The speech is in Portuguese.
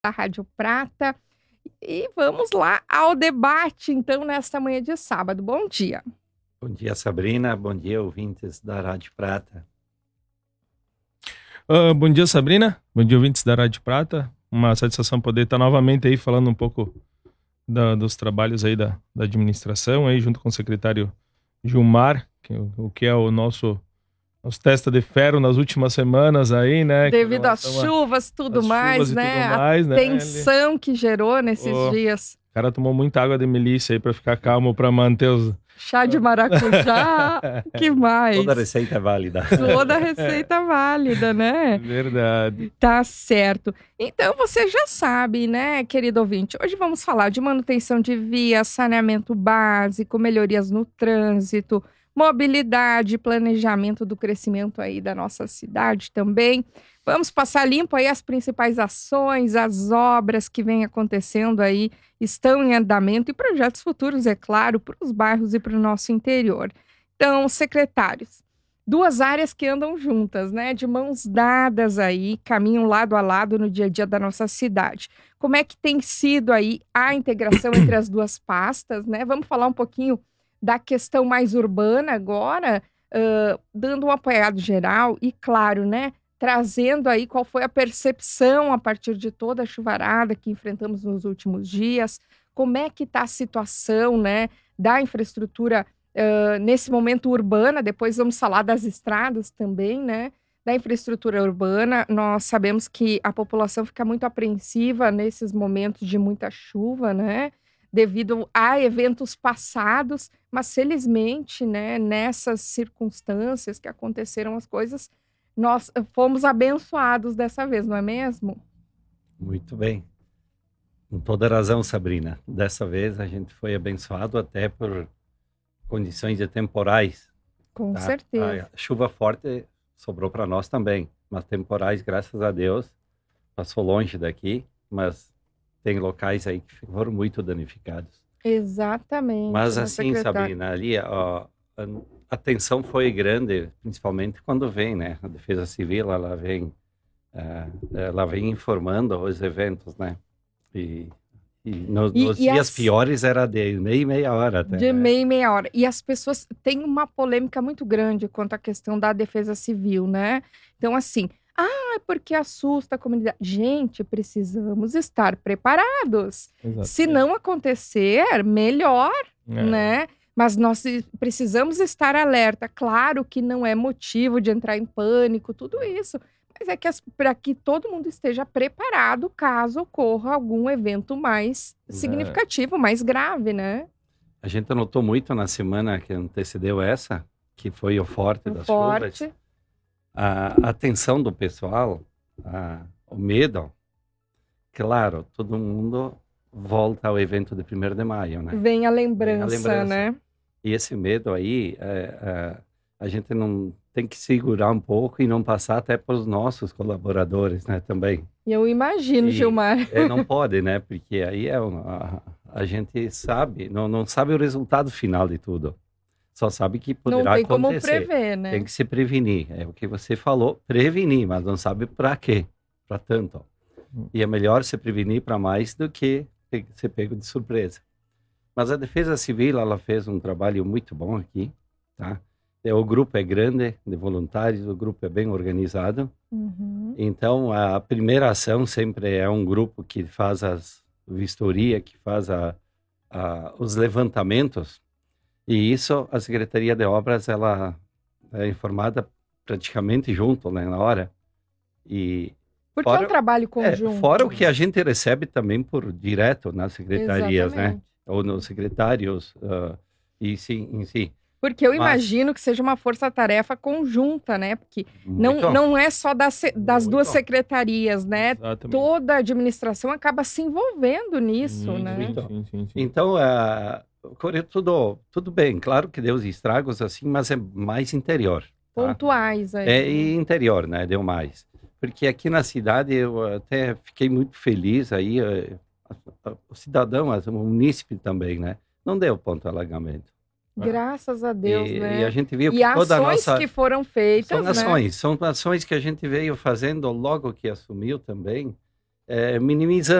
da Rádio Prata. E vamos lá ao debate, então, nesta manhã de sábado. Bom dia. Bom dia, Sabrina. Bom dia, ouvintes da Rádio Prata. Bom dia, Sabrina. Bom dia, ouvintes da Rádio Prata. Uma satisfação poder estar novamente aí falando um pouco dos trabalhos aí da administração, aí junto com o secretário Gilmar, o que é o nosso testa de ferro nas últimas semanas aí, né? Devido às chuvas, tudo mais, né? A tensão que gerou nesses dias. O cara tomou muita água de melícia aí para ficar calmo, para manter os... Chá de maracujá, que mais? Toda receita é válida. Toda receita válida, né? Verdade. Tá certo. Então, você já sabe, né, querido ouvinte? Hoje vamos falar de manutenção de vias, saneamento básico, melhorias no trânsito, mobilidade, planejamento do crescimento aí da nossa cidade também. Vamos passar limpo aí as principais ações, as obras que vêm acontecendo aí, estão em andamento e projetos futuros, é claro, para os bairros e para o nosso interior. Então, secretários, duas áreas que andam juntas, né, de mãos dadas aí, caminham lado a lado no dia a dia da nossa cidade. Como é que tem sido aí a integração entre as duas pastas, né? Vamos falar um pouquinho da questão mais urbana agora, dando um apanhado geral e, claro, né, trazendo aí qual foi a percepção a partir de toda a chuvarada que enfrentamos nos últimos dias, como é que está a situação, né, da infraestrutura nesse momento urbana, depois vamos falar das estradas também, né, da infraestrutura urbana. Nós sabemos que a população fica muito apreensiva nesses momentos de muita chuva, né, devido a eventos passados, mas felizmente, né, nessas circunstâncias que aconteceram as coisas, nós fomos abençoados dessa vez, não é mesmo? Muito bem. Com toda razão, Sabrina. Dessa vez a gente foi abençoado até por condições temporais. Com certeza. A chuva forte sobrou para nós também, mas temporais, graças a Deus, passou longe daqui, mas tem locais aí que foram muito danificados. Exatamente. Mas assim, Sabrina, ali a tensão foi grande, principalmente quando vem, né? A Defesa Civil, ela vem informando os eventos, né? E nos dias piores era de meia hora até. De meia hora. E as pessoas têm uma polêmica muito grande quanto à questão da Defesa Civil, né? Então, assim, porque assusta a comunidade. Gente, precisamos estar preparados. Exatamente. Se não acontecer, melhor, né? Mas nós precisamos estar alerta. Claro que não é motivo de entrar em pânico, tudo isso. Mas é que para que todo mundo esteja preparado caso ocorra algum evento mais significativo, mais grave, né? A gente notou muito na semana que antecedeu essa, que foi o forte das chuvas. A atenção do pessoal, o medo. Claro, todo mundo volta ao evento de 1º de maio, né? Vem a lembrança, né? E esse medo aí, a gente não tem que segurar um pouco e não passar até para os nossos colaboradores, né, também. Eu imagino, Gilmar. Não pode, né, porque aí a gente sabe, não sabe o resultado final de tudo. Só sabe que poderá acontecer. Não tem como prever, né? Tem que se prevenir. É o que você falou, prevenir, mas não sabe para quê, para tanto. E é melhor se prevenir para mais do que ser pego de surpresa. Mas a Defesa Civil, ela fez um trabalho muito bom aqui, tá? O grupo é grande, de voluntários, o grupo é bem organizado. Uhum. Então, a primeira ação sempre é um grupo que faz as vistoria, que faz os levantamentos. E isso, a Secretaria de Obras, ela é informada praticamente junto, né, na hora. Porque é um trabalho conjunto. Fora o que a gente recebe também por direto nas secretarias, exatamente, né? Ou nos secretários, em si. Porque eu imagino que seja uma força-tarefa conjunta, né? Porque não é só das duas secretarias, né? Exatamente. Toda a administração acaba se envolvendo nisso, né? Sim. Então, correu tudo bem. Claro que deu os estragos assim, mas é mais interior. Tá? Pontuais aí. E interior, né? Deu mais. Porque aqui na cidade eu até fiquei muito feliz aí, o cidadão, o munícipe também, né? Não deu ponto alagamento. Graças a Deus, né? E a gente viu que toda a nossa... que foram feitas, são ações que a gente veio fazendo logo que assumiu também. minimizando